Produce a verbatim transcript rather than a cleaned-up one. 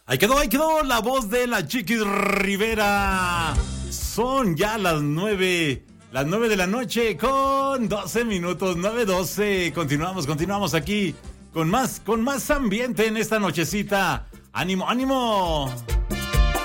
Ahí quedó, ahí quedó la voz de la Chiquis Rivera. Son ya las nueve, las nueve de la noche con doce minutos, nueve doce. Continuamos, continuamos aquí con más, con más ambiente en esta nochecita. ¡Ánimo, ánimo!